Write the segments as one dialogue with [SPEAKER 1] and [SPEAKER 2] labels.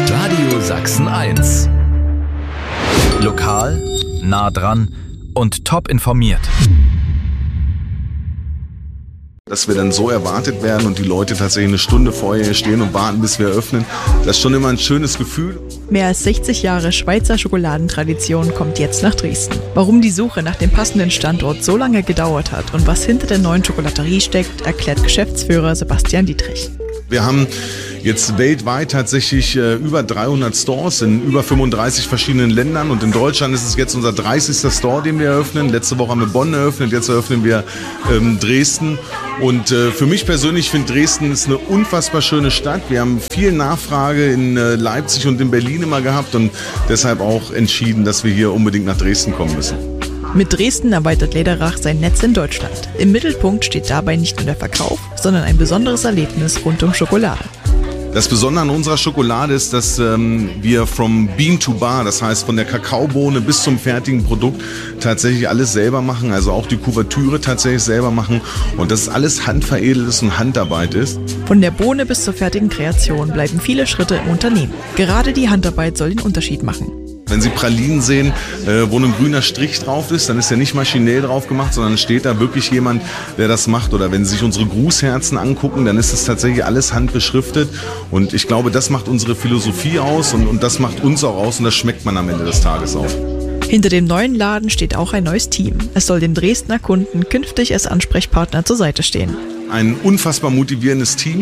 [SPEAKER 1] Radio Sachsen 1. Lokal, nah dran und top informiert.
[SPEAKER 2] Dass wir dann so erwartet werden und die Leute tatsächlich eine Stunde vorher hier stehen und warten, bis wir öffnen, das ist schon immer ein schönes Gefühl.
[SPEAKER 3] Mehr als 60 Jahre Schweizer Schokoladentradition kommt jetzt nach Dresden. Warum die Suche nach dem passenden Standort so lange gedauert hat und was hinter der neuen Schokolaterie steckt, erklärt Geschäftsführer Sebastian Dietrich.
[SPEAKER 2] Wir haben jetzt weltweit tatsächlich über 300 Stores in über 35 verschiedenen Ländern und in Deutschland ist es jetzt unser 30. Store, den wir eröffnen. Letzte Woche haben wir Bonn eröffnet, jetzt eröffnen wir Dresden. Und für mich persönlich finde Dresden ist eine unfassbar schöne Stadt. Wir haben viel Nachfrage in Leipzig und in Berlin immer gehabt und deshalb auch entschieden, dass wir hier unbedingt nach Dresden kommen müssen.
[SPEAKER 3] Mit Dresden erweitert Läderach sein Netz in Deutschland. Im Mittelpunkt steht dabei nicht nur der Verkauf, sondern ein besonderes Erlebnis rund um Schokolade.
[SPEAKER 2] Das Besondere an unserer Schokolade ist, dass wir from bean to bar, das heißt von der Kakaobohne bis zum fertigen Produkt tatsächlich alles selber machen, also auch die Kuvertüre tatsächlich selber machen und dass alles handveredelt ist und Handarbeit ist.
[SPEAKER 3] Von der Bohne bis zur fertigen Kreation bleiben viele Schritte im Unternehmen. Gerade die Handarbeit soll den Unterschied machen.
[SPEAKER 2] Wenn Sie Pralinen sehen, wo ein grüner Strich drauf ist, dann ist der nicht maschinell drauf gemacht, sondern steht da wirklich jemand, der das macht. Oder wenn Sie sich unsere Grußherzen angucken, dann ist es tatsächlich alles handbeschriftet. Und ich glaube, das macht unsere Philosophie aus und das macht uns auch aus und das schmeckt man am Ende des Tages auch.
[SPEAKER 3] Hinter dem neuen Laden steht auch ein neues Team. Es soll dem Dresdner Kunden künftig als Ansprechpartner zur Seite stehen.
[SPEAKER 2] Ein unfassbar motivierendes Team,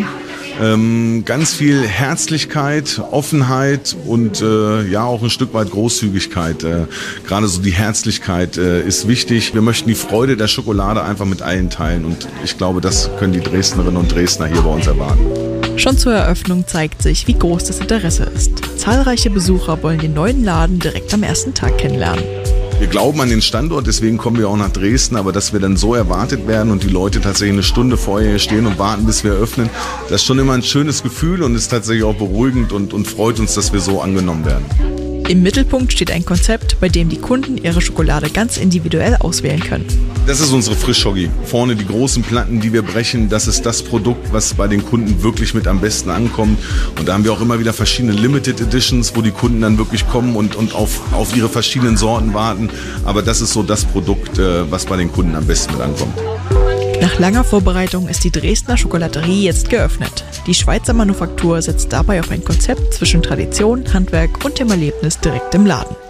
[SPEAKER 2] ganz viel Herzlichkeit, Offenheit und ja auch ein Stück weit Großzügigkeit. Gerade so die Herzlichkeit ist wichtig. Wir möchten die Freude der Schokolade einfach mit allen teilen und ich glaube, das können die Dresdnerinnen und Dresdner hier bei uns erwarten.
[SPEAKER 3] Schon zur Eröffnung zeigt sich, wie groß das Interesse ist. Zahlreiche Besucher wollen den neuen Laden direkt am ersten Tag kennenlernen.
[SPEAKER 2] Wir glauben an den Standort, deswegen kommen wir auch nach Dresden, aber dass wir dann so erwartet werden und die Leute tatsächlich eine Stunde vorher hier stehen und warten, bis wir öffnen, das ist schon immer ein schönes Gefühl und ist tatsächlich auch beruhigend und freut uns, dass wir so angenommen werden.
[SPEAKER 3] Im Mittelpunkt steht ein Konzept, bei dem die Kunden ihre Schokolade ganz individuell auswählen können.
[SPEAKER 2] Das ist unsere Frischschoggi. Vorne die großen Platten, die wir brechen, das ist das Produkt, was bei den Kunden wirklich mit am besten ankommt. Und da haben wir auch immer wieder verschiedene Limited Editions, wo die Kunden dann wirklich kommen und auf ihre verschiedenen Sorten warten. Aber das ist so das Produkt, was bei den Kunden am besten mit ankommt.
[SPEAKER 3] Nach langer Vorbereitung ist die Dresdner Schokolaterie jetzt geöffnet. Die Schweizer Manufaktur setzt dabei auf ein Konzept zwischen Tradition, Handwerk und dem Erlebnis direkt im Laden.